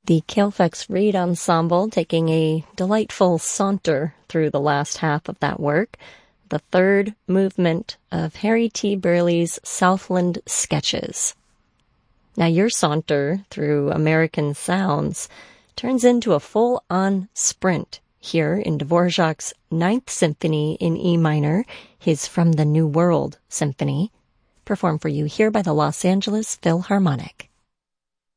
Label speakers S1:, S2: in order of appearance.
S1: The Kalefax Reed Ensemble taking a delightful saunter through the last half of that work, the third movement of Harry T. Burleigh's Southland Sketches. Now your saunter through American sounds turns into a full-on sprint here in Dvorak's Ninth Symphony in E minor, his From the New World Symphony, performed for you here by the Los Angeles Philharmonic.